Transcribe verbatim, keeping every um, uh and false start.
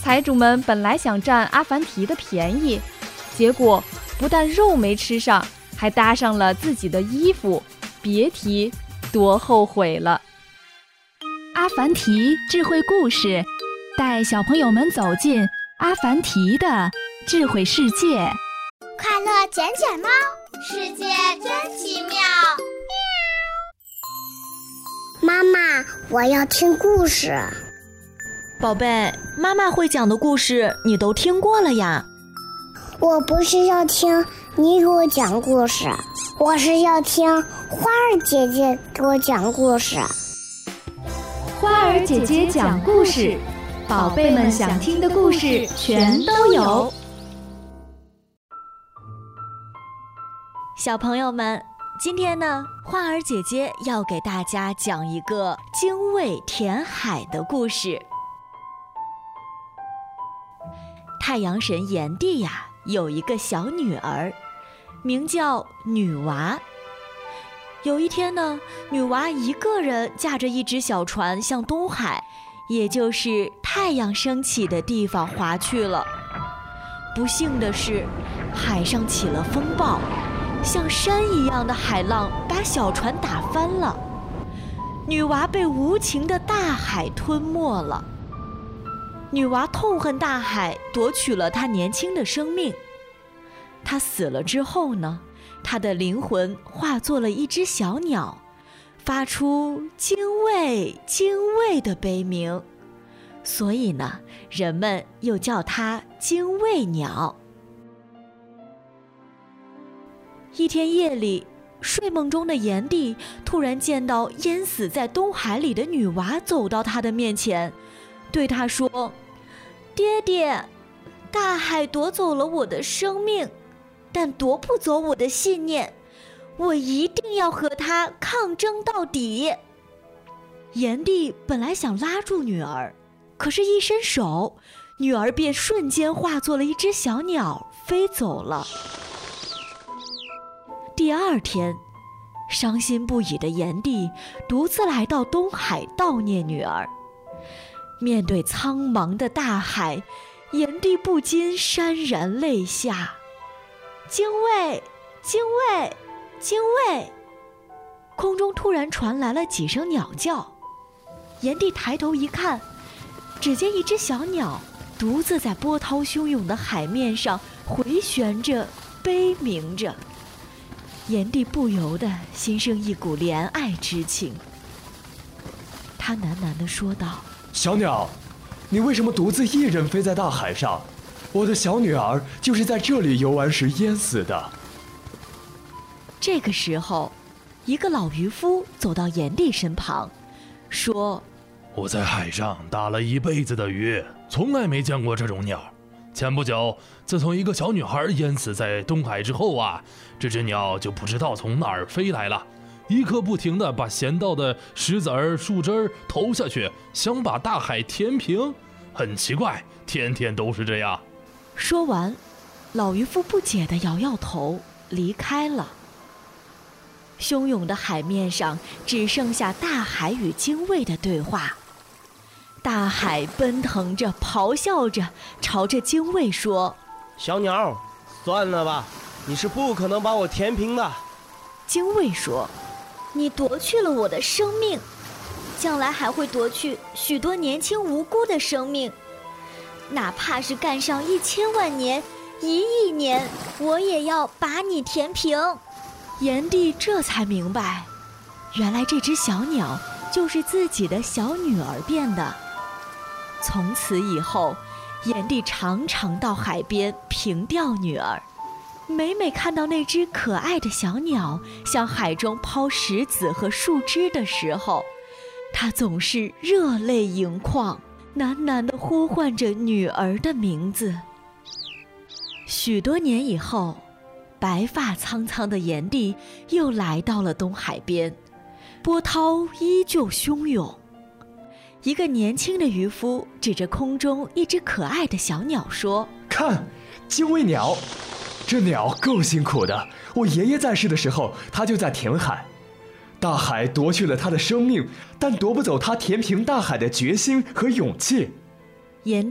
财主们本来想占阿凡提的便宜，结果不但肉没吃上，还搭上了自己的衣服，别提多后悔了。 阿凡提智慧故事，带小朋友们走进阿凡提的智慧世界。 快乐捡捡猫，世界真奇妙。妈妈，我要听故事。 宝贝，妈妈会讲的故事你都听过了呀。 我不是要听你给我讲故事，我是要听花儿姐姐给我讲故事。 花儿姐姐讲故事，宝贝们想听的故事全都有。 小朋友们，今天呢，花儿姐姐要给大家讲一个精卫填海的故事。太阳神炎帝呀，有一个小女儿，名叫女娃。有一天呢，女娃一个人驾着一只小船向东海，也就是太阳升起的地方划去了。不幸的是，海上起了风暴，像山一样的海浪把小船打翻了，女娃被无情的大海吞没了。女娃痛恨大海夺取了她年轻的生命。她死了之后呢，她的灵魂化作了一只小鸟，发出精卫精卫的悲鸣，所以呢，人们又叫它精卫鸟。一天夜里，睡梦中的炎帝突然见到淹死在东海里的女娃走到他的面前，对他说：爹爹，大海夺走了我的生命，但夺不走我的信念，我一定要和他抗争到底。炎帝本来想拉住女儿，可是一伸手，女儿便瞬间化作了一只小鸟飞走了。第二天，伤心不已的炎帝独自来到东海悼念女儿。面对苍茫的大海，炎帝不禁潸然泪下。精卫，精卫，精卫！空中突然传来了几声鸟叫。炎帝抬头一看，只见一只小鸟独自在波涛汹涌的海面上回旋着，悲鸣着。炎帝不由得心生一股怜爱之情。他喃喃地说道： 小鸟，你为什么独自一人飞在大海上？我的小女儿就是在这里游玩时淹死的。 这个时候，一个老渔夫走到炎帝身旁，说： 我在海上打了一辈子的鱼，从来没见过这种鸟。前不久，自从一个小女孩淹死在东海之后啊，这只鸟就不知道从哪儿飞来了，一刻不停地把咸到的石子儿、树枝儿投下去，想把大海填平。很奇怪，天天都是这样。 说完，老渔夫不解地摇摇头，离开了。汹涌的海面上只剩下大海与精卫的对话。大海奔腾着，咆哮着，朝着精卫说： 小鸟，算了吧，你是不可能把我填平的。 精卫说： 你夺去了我的生命，将来还会夺去许多年轻无辜的生命，哪怕是干上一千万年、一亿年，我也要把你填平。 炎帝这才明白，原来这只小鸟就是自己的小女儿变的。从此以后，炎帝常常到海边凭吊女儿，每每看到那只可爱的小鸟向海中抛石子和树枝的时候，他总是热泪盈眶，喃喃地呼唤着女儿的名字。许多年以后，白发苍苍的炎帝又来到了东海边，波涛依旧汹涌。一个年轻的渔夫指着空中一只可爱的小鸟说： 看，精卫鸟，这鸟够辛苦的，我爷爷在世的时候他就在填海，大海夺去了他的生命，但夺不走他填平大海的决心和勇气。 炎